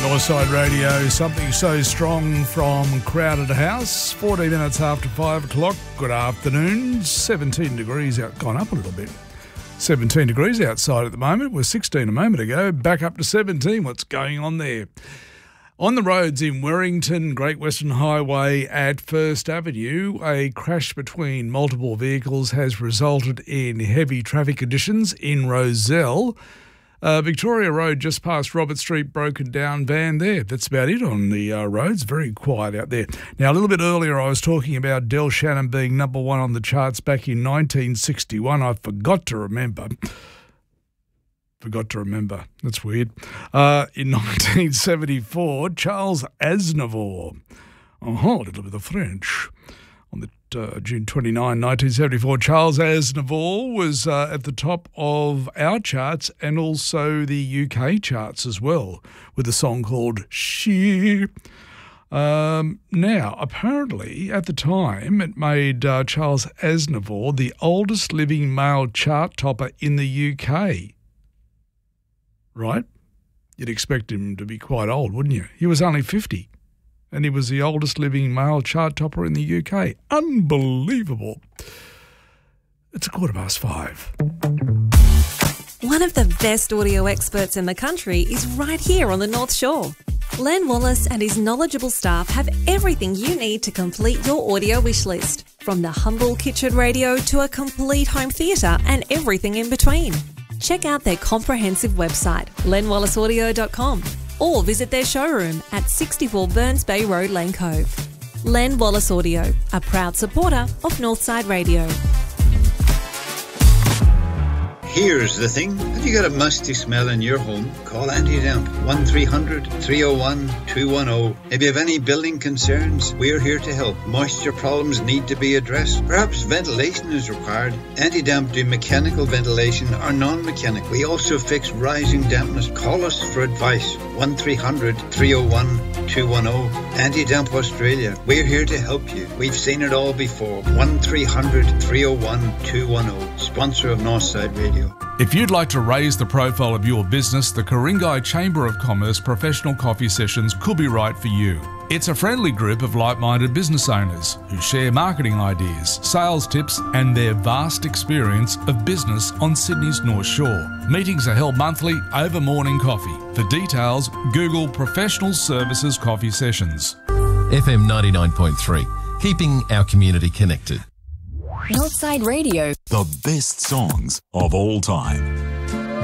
Northside Radio, something so strong from Crowded House. 14 minutes after 5 o'clock. Good afternoon. 17 degrees out, gone up a little bit. 17 degrees outside at the moment. It was 16 a moment ago. Back up to 17. What's going on there? On the roads in Werrington, Great Western Highway at First Avenue, a crash between multiple vehicles has resulted in heavy traffic conditions in Rozelle. Victoria Road just past Robert Street, broken down van there. That's about it on the roads. Very quiet out there. Now, a little bit earlier I was talking about Del Shannon being number one on the charts back in 1961. I forgot to remember. That's weird. In 1974, Charles Aznavour. A little bit of French. On the June 29, 1974, Charles Aznavour was at the top of our charts and also the UK charts as well, with a song called She. Now, apparently, at the time, it made Charles Aznavour the oldest living male chart topper in the UK. Right? You'd expect him to be quite old, wouldn't you? He was only 50. And he was the oldest living male chart topper in the UK. Unbelievable. It's 5:15. One of the best audio experts in the country is right here on the North Shore. Len Wallace and his knowledgeable staff have everything you need to complete your audio wish list, from the humble kitchen radio to a complete home theatre and everything in between. Check out their comprehensive website, lenwallaceaudio.com. or visit their showroom at 64 Burns Bay Road, Lane Cove. Len Wallace Audio, a proud supporter of Northside Radio. Here's the thing. Have you got a musty smell in your home? Call Anti-Damp 1300 301 210. If you have any building concerns, we're here to help. Moisture problems need to be addressed. Perhaps ventilation is required. Anti-Damp do mechanical ventilation or non-mechanical. We also fix rising dampness. Call us for advice. 1300 301 210. Anti-Damp Australia. We're here to help you. We've seen it all before. 1300 301 210. Sponsor of Northside Radio. If you'd like to raise the profile of your business, the Ku-ring-gai Chamber of Commerce Professional Coffee Sessions could be right for you. It's a friendly group of like-minded business owners who share marketing ideas, sales tips and their vast experience of business on Sydney's North Shore. Meetings are held monthly over morning coffee. For details, Google Professional Services Coffee Sessions. FM 99.3, keeping our community connected. Northside Radio. The best songs of all time.